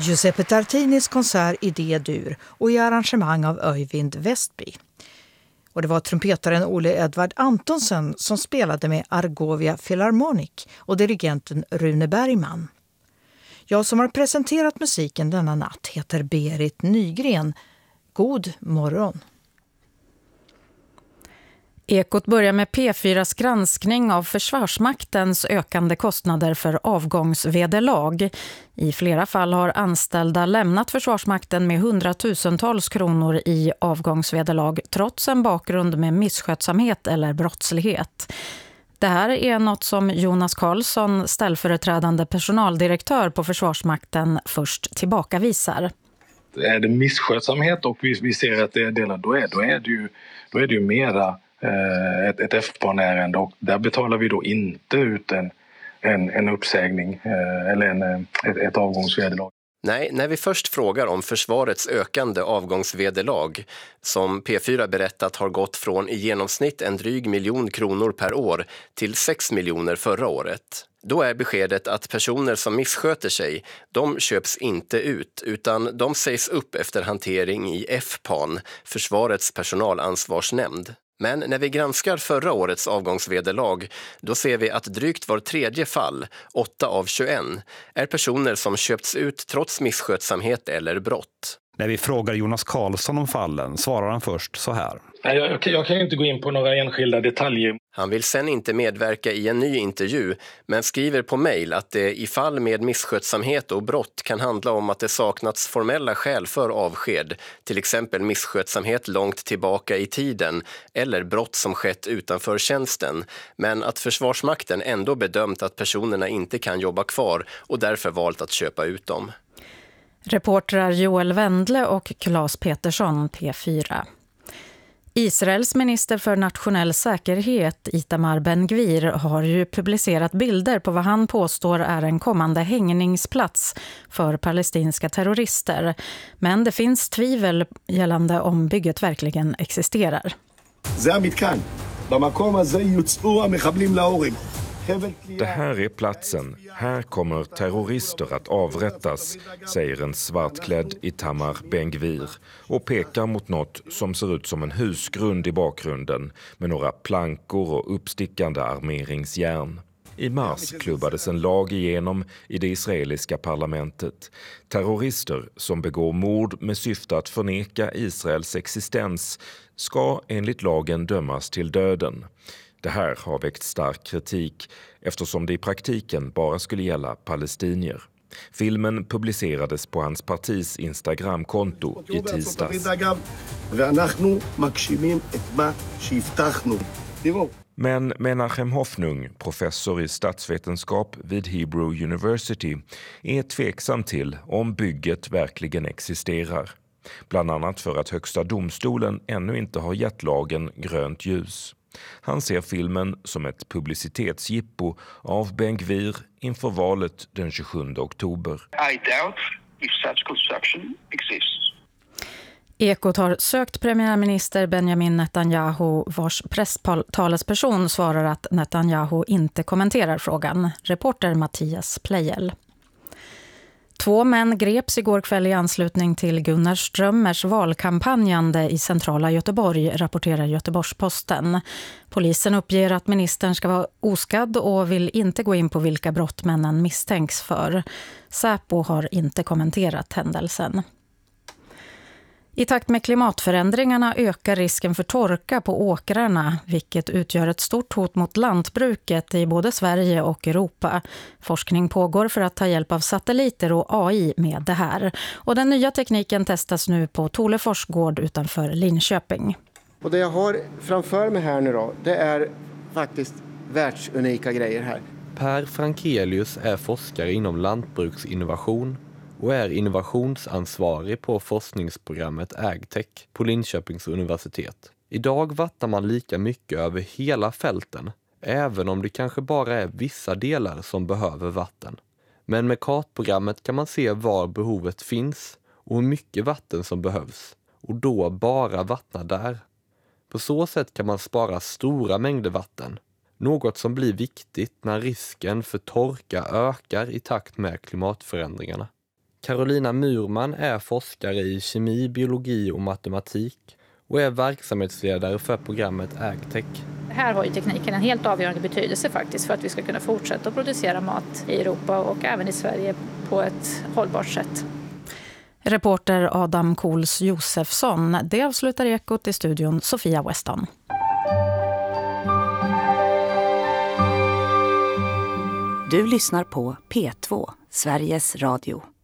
Giuseppe Tartinis konsert i D-dur och i arrangemang av Öyvind Westby. Och det var trumpetaren Ole Edvard Antonsen som spelade med Argovia Philharmonic och dirigenten Rune Bergman. Jag som har presenterat musiken denna natt heter Berit Nygren. God morgon! Ekot börjar med P4s granskning av Försvarsmaktens ökande kostnader för avgångsvederlag. I flera fall har anställda lämnat Försvarsmakten med 100-tusentals kronor i avgångsvederlag trots en bakgrund med misskötsamhet eller brottslighet. Det här är något som Jonas Karlsson, ställföreträdande personaldirektör på Försvarsmakten, först tillbakavisar. Är det misskötsamhet och vi ser att det är delar, då är det ju mera ett F-barnärende, och där betalar vi då inte ut en uppsägning eller ett avgångsvederlag. Nej, när vi först frågar om försvarets ökande avgångsvederlag, som P4 berättat har gått från i genomsnitt en dryg miljon kronor per år till 6 miljoner förra året. Då är beskedet att personer som missköter sig, de köps inte ut, utan de sägs upp efter hantering i FPAN, Försvarets personalansvarsnämnd. Men när vi granskar förra årets avgångsvederlag, då ser vi att drygt var tredje fall, 8 av 21, är personer som köpts ut trots misskötsamhet eller brott. När vi frågar Jonas Karlsson om fallen svarar han först så här. Jag kan inte gå in på några enskilda detaljer. Han vill sen inte medverka i en ny intervju, men skriver på mejl att det i fall med misskötsamhet och brott kan handla om att det saknats formella skäl för avsked, till exempel misskötsamhet långt tillbaka i tiden eller brott som skett utanför tjänsten, men att Försvarsmakten ändå bedömt att personerna inte kan jobba kvar och därför valt att köpa ut dem. Reportrar Joel Wendle och Claes Petersson, P4. Israels minister för nationell säkerhet, Itamar Ben-Gvir, har ju publicerat bilder på vad han påstår är en kommande hängningsplats för palestinska terrorister. Men det finns tvivel gällande om bygget verkligen existerar. Det här är platsen. Här kommer terrorister att avrättas, säger en svartklädd Itamar Ben-Gvir och pekar mot något som ser ut som en husgrund i bakgrunden med några plankor och uppstickande armeringsjärn. I mars klubbades en lag igenom i det israeliska parlamentet. Terrorister som begår mord med syfte att förneka Israels existens ska enligt lagen dömas till döden. Det här har väckt stark kritik eftersom det i praktiken bara skulle gälla palestinier. Filmen publicerades på hans partis Instagramkonto i tisdags. Men Menachem Hoffnung, professor i statsvetenskap vid Hebrew University, är tveksam till om bygget verkligen existerar. Bland annat för att högsta domstolen ännu inte har gett lagen grönt ljus. Han ser filmen som ett publicitetsjippo av Ben-Gvir inför valet den 27 oktober. I doubt if such construction exists. Ekot har sökt premiärminister Benjamin Netanyahu, vars presstalesperson svarar att Netanyahu inte kommenterar frågan. Reporter Mattias Plejel. 2 män greps igår kväll i anslutning till Gunnar Strömmers valkampanjande i centrala Göteborg, rapporterar Göteborgs-Posten. Polisen uppger att ministern ska vara oskadd och vill inte gå in på vilka brott männen misstänks för. Säpo har inte kommenterat händelsen. I takt med klimatförändringarna ökar risken för torka på åkrarna, vilket utgör ett stort hot mot lantbruket i både Sverige och Europa. Forskning pågår för att ta hjälp av satelliter och AI med det här. Och den nya tekniken testas nu på Tolefors gård utanför Linköping. Och det jag har framför mig här nu då, det är faktiskt världsunika grejer här. Per Frankelius är forskare inom lantbruksinnovation och är innovationsansvarig på forskningsprogrammet AgTech på Linköpings universitet. Idag vattnar man lika mycket över hela fälten, även om det kanske bara är vissa delar som behöver vatten. Men med kartprogrammet kan man se var behovet finns och hur mycket vatten som behövs, och då bara vattna där. På så sätt kan man spara stora mängder vatten, något som blir viktigt när risken för torka ökar i takt med klimatförändringarna. Carolina Murman är forskare i kemi, biologi och matematik och är verksamhetsledare för programmet AgTech. Här har ju tekniken en helt avgörande betydelse faktiskt för att vi ska kunna fortsätta att producera mat i Europa och även i Sverige på ett hållbart sätt. Reporter Adam Kohls Josefsson. Det avslutar Ekot i studion Sofia Weston. Du lyssnar på P2, Sveriges Radio.